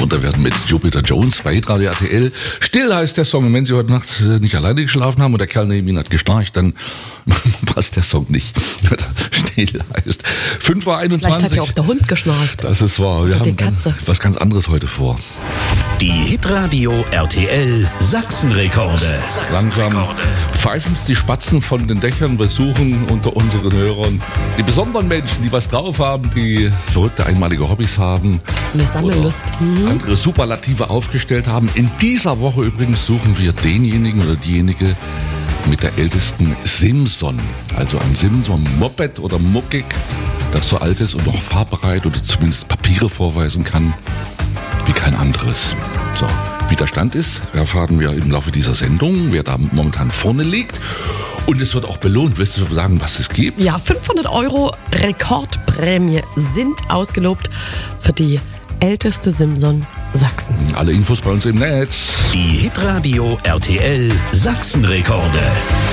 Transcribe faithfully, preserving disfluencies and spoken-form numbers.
munter werden mit Jupiter Jones bei Hitradio R T L. Still heißt der Song. Und wenn Sie heute Nacht nicht alleine geschlafen haben und der Kerl neben Ihnen hat geschnarcht, dann passt der Song nicht. Still heißt fünf Uhr einundzwanzig. Vielleicht hat ja auch der Hund geschnarcht. Das ist wahr. Wir Oder die haben Katze. was ganz anderes heute vor. Die Hitradio R T L Sachsenrekorde. Langsam pfeifen's die Spatzen von den Dächern. Wir suchen unter unseren Hörern die besonderen Menschen, die was drauf haben, die verrückte, einmalige Hobbys haben. Eine Sammellust. Oder andere Superlative aufgestellt haben. In dieser Woche übrigens suchen wir denjenigen oder diejenige mit der ältesten Simson. Also ein Simson-Moped oder Muckig, das so alt ist und noch fahrbereit oder zumindest Papiere vorweisen kann wie kein anderes. So, wie der Stand ist, erfahren wir im Laufe dieser Sendung, wer da momentan vorne liegt. Und es wird auch belohnt. Willst du sagen, was es gibt? Ja, fünfhundert Euro Rekordprämie sind ausgelobt für die älteste Simson Sachsens. Alle Infos bei uns im Netz. Die Hitradio R T L Sachsenrekorde.